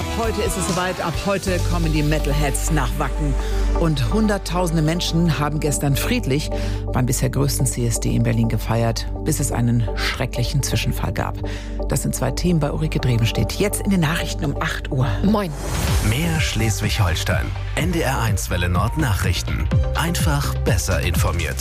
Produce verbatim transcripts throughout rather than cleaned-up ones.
heute ist es soweit. Ab heute kommen die Metalheads nach Wacken. Und hunderttausende Menschen haben gestern friedlich beim bisher größten C S D in Berlin gefeiert, bis es einen schrecklichen Zwischenfall gab. Das sind zwei Themen bei Ulrike Drevenstedt. Jetzt in den Nachrichten um acht Uhr. Moin. Mehr Schleswig-Holstein. N D R eins Welle Nord Nachrichten. Einfach besser informiert.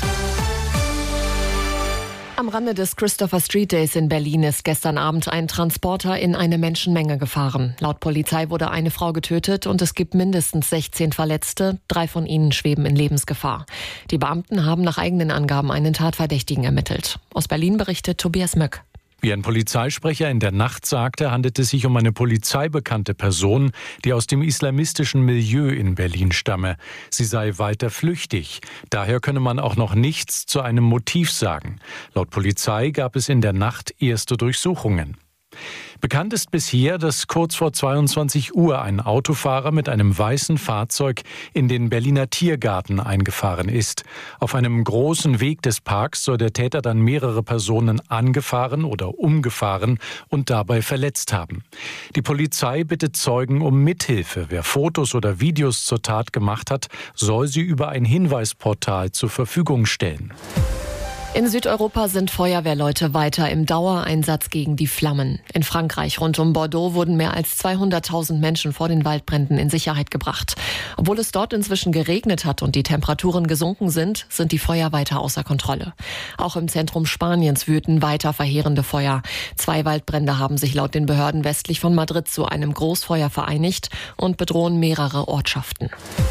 Am Rande des Christopher Street Days in Berlin ist gestern Abend ein Transporter in eine Menschenmenge gefahren. Laut Polizei wurde eine Frau getötet und es gibt mindestens sechzehn Verletzte. Drei von ihnen schweben in Lebensgefahr. Die Beamten haben nach eigenen Angaben einen Tatverdächtigen ermittelt. Aus Berlin berichtet Tobias Möck. Wie ein Polizeisprecher in der Nacht sagte, handelt es sich um eine polizeibekannte Person, die aus dem islamistischen Milieu in Berlin stamme. Sie sei weiter flüchtig. Daher könne man auch noch nichts zu einem Motiv sagen. Laut Polizei gab es in der Nacht erste Durchsuchungen. Bekannt ist bisher, dass kurz vor zweiundzwanzig Uhr ein Autofahrer mit einem weißen Fahrzeug in den Berliner Tiergarten eingefahren ist. Auf einem großen Weg des Parks soll der Täter dann mehrere Personen angefahren oder umgefahren und dabei verletzt haben. Die Polizei bittet Zeugen um Mithilfe. Wer Fotos oder Videos zur Tat gemacht hat, soll sie über ein Hinweisportal zur Verfügung stellen. In Südeuropa sind Feuerwehrleute weiter im Dauereinsatz gegen die Flammen. In Frankreich rund um Bordeaux wurden mehr als zweihunderttausend Menschen vor den Waldbränden in Sicherheit gebracht. Obwohl es dort inzwischen geregnet hat und die Temperaturen gesunken sind, sind die Feuer weiter außer Kontrolle. Auch im Zentrum Spaniens wüten weiter verheerende Feuer. Zwei Waldbrände haben sich laut den Behörden westlich von Madrid zu einem Großfeuer vereinigt und bedrohen mehrere Ortschaften.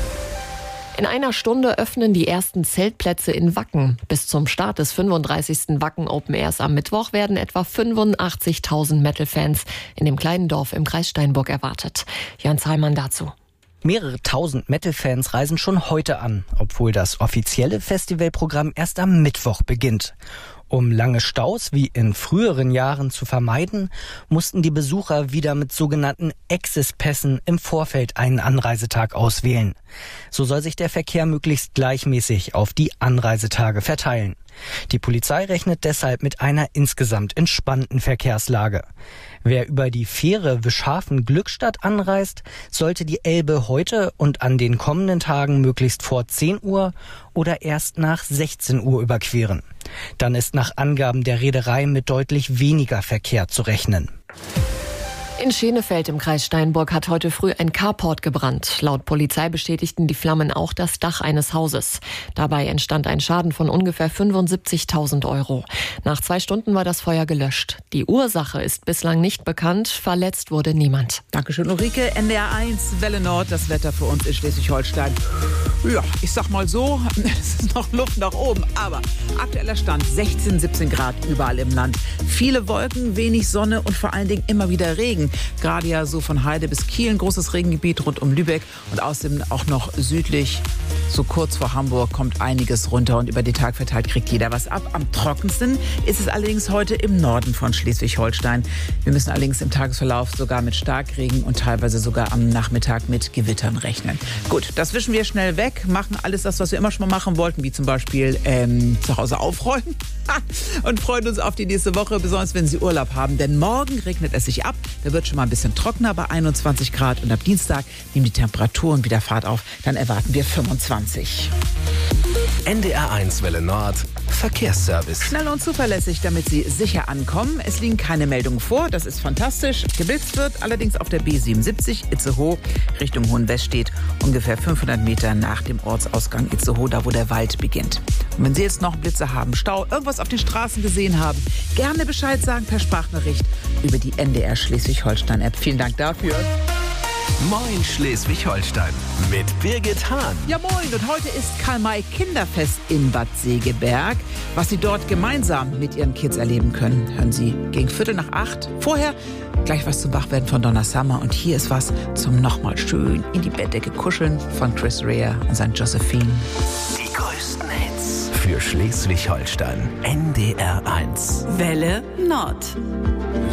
In einer Stunde öffnen die ersten Zeltplätze in Wacken. Bis zum Start des fünfunddreißigsten Wacken Open Airs am Mittwoch werden etwa fünfundachtzigtausend Metal-Fans in dem kleinen Dorf im Kreis Steinburg erwartet. Jan Zalmann dazu. Mehrere tausend Metal-Fans reisen schon heute an, obwohl das offizielle Festivalprogramm erst am Mittwoch beginnt. Um lange Staus wie in früheren Jahren zu vermeiden, mussten die Besucher wieder mit sogenannten Access-Pässen im Vorfeld einen Anreisetag auswählen. So soll sich der Verkehr möglichst gleichmäßig auf die Anreisetage verteilen. Die Polizei rechnet deshalb mit einer insgesamt entspannten Verkehrslage. Wer über die Fähre Wischhafen-Glückstadt anreist, sollte die Elbe heute und an den kommenden Tagen möglichst vor zehn Uhr oder erst nach sechzehn Uhr überqueren. Dann ist nach Angaben der Reederei mit deutlich weniger Verkehr zu rechnen. In Schenefeld im Kreis Steinburg hat heute früh ein Carport gebrannt. Laut Polizei bestätigten die Flammen auch das Dach eines Hauses. Dabei entstand ein Schaden von ungefähr fünfundsiebzigtausend Euro. Nach zwei Stunden war das Feuer gelöscht. Die Ursache ist bislang nicht bekannt. Verletzt wurde niemand. Dankeschön, Ulrike. N D R eins Welle Nord, das Wetter für uns in Schleswig-Holstein. Ja, ich sag mal so, es ist noch Luft nach oben. Aber aktueller Stand sechzehn, siebzehn Grad überall im Land. Viele Wolken, wenig Sonne und vor allen Dingen immer wieder Regen. Gerade ja so von Heide bis Kiel, ein großes Regengebiet rund um Lübeck und außerdem auch noch südlich, so kurz vor Hamburg, kommt einiges runter und über den Tag verteilt kriegt jeder was ab. Am trockensten ist es allerdings heute im Norden von Schleswig-Holstein. Wir müssen allerdings im Tagesverlauf sogar mit Starkregen und teilweise sogar am Nachmittag mit Gewittern rechnen. Gut, das wischen wir schnell weg, machen alles das, was wir immer schon mal machen wollten, wie zum Beispiel ähm, zu Hause aufräumen und freuen uns auf die nächste Woche, besonders wenn Sie Urlaub haben, denn morgen regnet es sich ab. Da wird schon mal ein bisschen trockener bei einundzwanzig Grad und ab Dienstag nehmen die Temperaturen wieder Fahrt auf. Dann erwarten wir fünfundzwanzig. N D R eins Welle Nord Verkehrsservice. Schnell und zuverlässig, damit Sie sicher ankommen. Es liegen keine Meldungen vor, das ist fantastisch. Geblitzt wird allerdings auf der B siebenundsiebzig Itzehoe Richtung Hohenwestedt, ungefähr fünfhundert Meter nach dem Ortsausgang Itzehoe, da wo der Wald beginnt. Und wenn Sie jetzt noch Blitze haben, Stau, irgendwas auf den Straßen gesehen haben, gerne Bescheid sagen per Sprachnachricht über die N D R Schleswig-Holstein-App. Vielen Dank dafür. Moin Schleswig-Holstein mit Birgit Hahn. Ja moin, und heute ist Karl-May-Kinderfest in Bad Segeberg. Was Sie dort gemeinsam mit Ihren Kids erleben können, hören Sie gegen Viertel nach acht. Vorher gleich was zum Wachwerden von Donna Summer. Und hier ist was zum nochmal schön in die Bettdecke kuscheln von Chris Rea und sein Josephine. Die größten Hits für Schleswig-Holstein. N D R eins Welle Nord.